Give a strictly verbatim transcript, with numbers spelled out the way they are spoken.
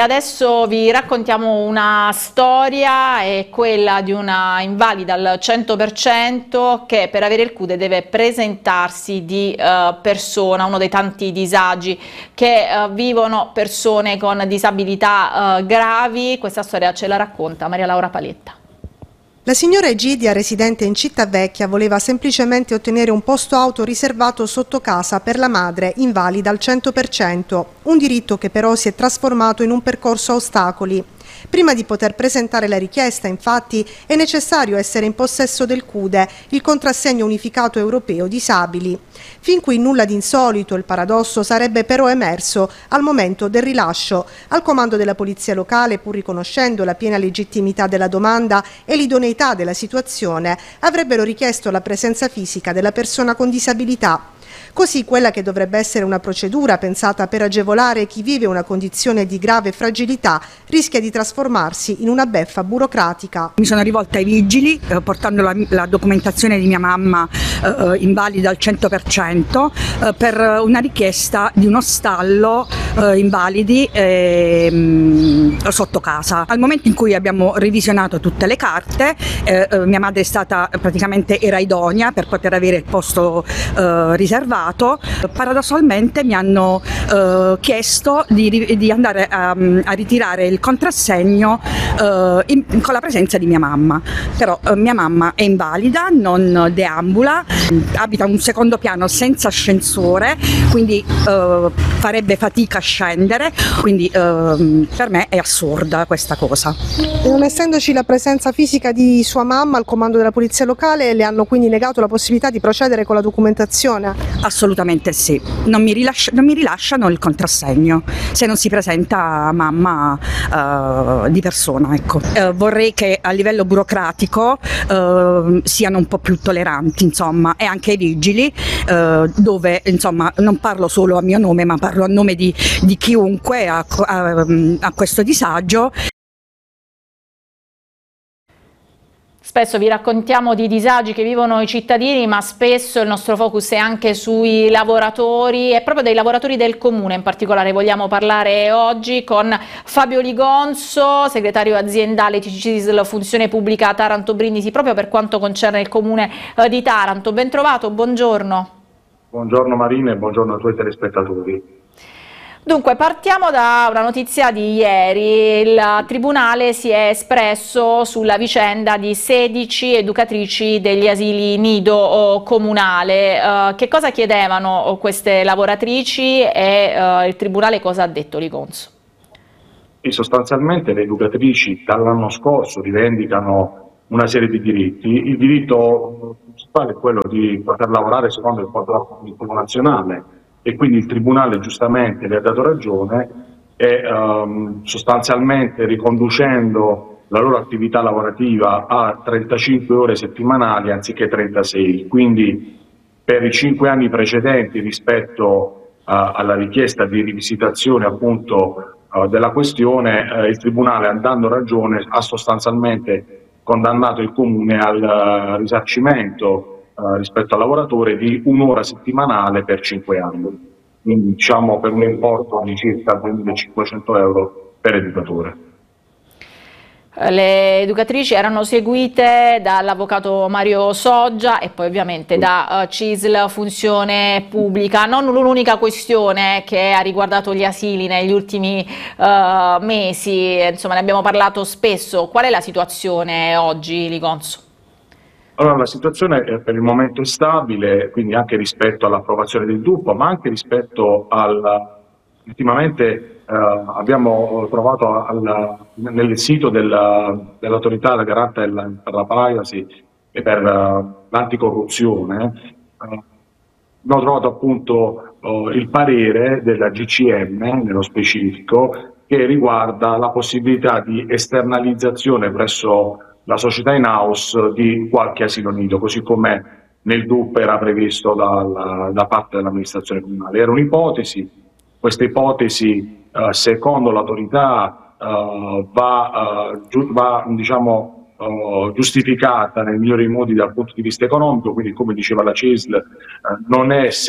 Adesso vi raccontiamo una storia, è quella di una invalida al cento per cento che per avere il CUDE deve presentarsi di uh, persona, uno dei tanti disagi che uh, vivono persone con disabilità uh, gravi. Questa storia ce la racconta Maria Laura Paletta. La signora Egidia, residente in Cittavecchia, voleva semplicemente ottenere un posto auto riservato sotto casa per la madre, invalida al cento per cento, un diritto che però si è trasformato in un percorso a ostacoli. Prima di poter presentare la richiesta, infatti, è necessario essere in possesso del CUDE, il contrassegno unificato europeo disabili. Fin qui nulla di insolito, il paradosso sarebbe però emerso al momento del rilascio. Al comando della polizia locale, pur riconoscendo la piena legittimità della domanda e l'idoneità della situazione, avrebbero richiesto la presenza fisica della persona con disabilità. Così quella che dovrebbe essere una procedura pensata per agevolare chi vive una condizione di grave fragilità rischia di trasformarsi in una beffa burocratica. Mi sono rivolta ai vigili eh, portando la, la documentazione di mia mamma eh, invalida al cento per cento eh, per una richiesta di uno stallo eh, invalidi eh, mh, sotto casa. Al momento in cui abbiamo revisionato tutte le carte, eh, eh, mia madre è stata praticamente era idonea per poter avere il posto eh, riservato. Paradossalmente mi hanno eh, chiesto di, di andare a, a ritirare il contrassegno eh, in, con la presenza di mia mamma, però eh, mia mamma è invalida, non deambula, abita un secondo piano senza ascensore, quindi eh, farebbe fatica a scendere, quindi eh, per me è assurda questa cosa. E non essendoci la presenza fisica di sua mamma al comando della polizia locale, le hanno quindi negato la possibilità di procedere con la documentazione? Assolutamente sì, non mi, rilascia, non mi rilasciano il contrassegno se non si presenta mamma uh, di persona. Ecco. Uh, vorrei che a livello burocratico uh, siano un po' più tolleranti, insomma, e anche i vigili, uh, dove insomma non parlo solo a mio nome, ma parlo a nome di, di chiunque ha, ha, ha questo disagio. Spesso vi raccontiamo di disagi che vivono i cittadini, ma spesso il nostro focus è anche sui lavoratori e proprio dei lavoratori del comune in particolare. Vogliamo parlare oggi con Fabio Ligonzo, segretario aziendale T C I S L Funzione Pubblica Taranto Brindisi, proprio per quanto concerne il comune di Taranto. Ben trovato, buongiorno. Buongiorno Marina e buongiorno ai tuoi telespettatori. Dunque, partiamo da una notizia di ieri. Il Tribunale si è espresso sulla vicenda di sedici educatrici degli asili nido comunale. Uh, che cosa chiedevano queste lavoratrici e uh, il Tribunale cosa ha detto, Ligonzo? E sostanzialmente le educatrici dall'anno scorso rivendicano una serie di diritti. Il diritto principale è quello di poter lavorare secondo il contratto nazionale, e quindi il Tribunale giustamente le ha dato ragione e um, sostanzialmente riconducendo la loro attività lavorativa a trentacinque ore settimanali anziché trentasei, quindi per i cinque anni precedenti rispetto uh, alla richiesta di rivisitazione appunto uh, della questione, uh, il Tribunale, andando ragione, ha sostanzialmente condannato il Comune al uh, risarcimento Uh, rispetto al lavoratore di un'ora settimanale per cinque anni, quindi diciamo per un importo di circa duemilacinquecento euro per educatore. Le educatrici erano seguite dall'avvocato Mario Soggia e poi ovviamente da uh, C I S L Funzione Pubblica. Non l'unica questione che ha riguardato gli asili negli ultimi uh, mesi, insomma ne abbiamo parlato spesso. Qual è la situazione oggi, Ligonzo? Allora, la situazione per il momento è stabile, quindi anche rispetto all'approvazione del D U P, ma anche rispetto al... Ultimamente eh, abbiamo trovato al, nel sito dell'autorità dell garante per la privacy e per uh, l'anticorruzione, eh, abbiamo trovato appunto uh, il parere della G C M, nello specifico, che riguarda la possibilità di esternalizzazione presso la società in house di qualche asilo nido, così come nel D U P era previsto dal, da parte dell'amministrazione comunale. Era un'ipotesi, questa ipotesi eh, secondo l'autorità eh, va, eh, giu va diciamo, eh, giustificata nel migliore dei modi dal punto di vista economico, quindi come diceva la C I S L eh, non è